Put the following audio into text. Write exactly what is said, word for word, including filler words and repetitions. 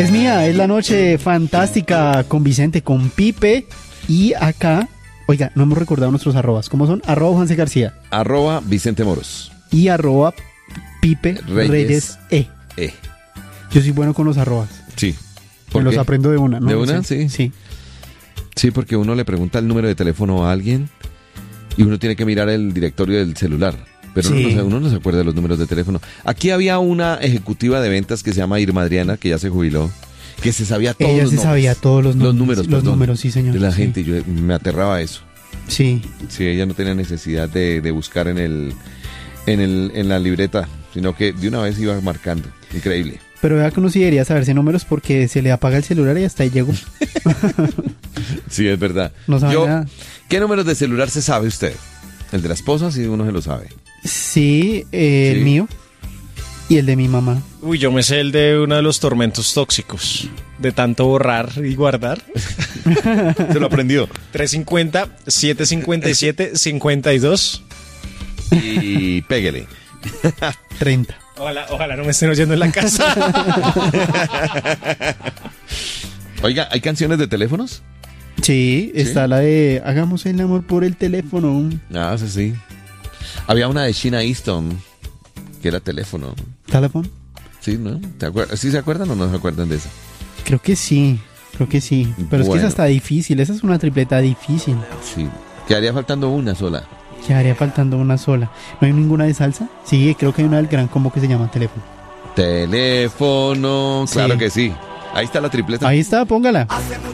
Es mía, es la noche fantástica con Vicente, con Pipe. Y acá, oiga, no hemos recordado nuestros arrobas. ¿Cómo son? Arroba Juanse García. Arroba Vicente Moros. Y arroba Pipe Reyes, Reyes E. E. Yo soy bueno con los arrobas. Sí. Me los aprendo de una, ¿no? ¿De una? Sí. Sí. Sí, porque uno le pregunta el número de teléfono a alguien y uno tiene que mirar el directorio del celular. Pero sí. uno, no, uno no se acuerda de los números de teléfono. Aquí había una ejecutiva de ventas que se llama Irma Adriana, que ya se jubiló, que se sabía todos Ella los se nombres. sabía todos los, los números. números. Los perdón, números, sí, señor. De la sí. gente, yo me aterraba eso. Sí. Sí, ella no tenía necesidad de, de buscar en el, en el en la libreta, sino que de una vez iba marcando. Increíble. Pero vea que uno sí debería saberse números porque se le apaga el celular y hasta ahí llegó. Sí, es verdad. No sabe Yo, nada. ¿Qué números de celular se sabe usted? El de la esposa, sí, uno se lo sabe. Sí, eh, Sí. el mío y el de mi mamá. Uy, yo me sé el de uno de los tormentos tóxicos. De tanto borrar y guardar. Se lo aprendió. trescientos cincuenta, setecientos cincuenta y siete, cincuenta y dos. Y péguele. treinta. Ojalá, ojalá no me estén oyendo en la casa. Oiga, ¿hay canciones de teléfonos? Sí, está ¿Sí? la de hagamos el amor por el teléfono. Ah, sí, sí. Había una de Sheena Easton, que era teléfono. ¿Teléfono? Sí, ¿no? ¿Te acuer- ¿Sí se acuerdan o no se acuerdan de esa? Creo que sí, creo que sí. Pero es que Bueno. esa está difícil, esa es una tripleta difícil. Sí. Quedaría faltando una sola. Quedaría faltando una sola. ¿No hay ninguna de salsa? Sí, creo que hay una del gran combo que se llama teléfono. Teléfono, claro Sí. que sí. Ahí está la tripleta. Ahí está, póngala.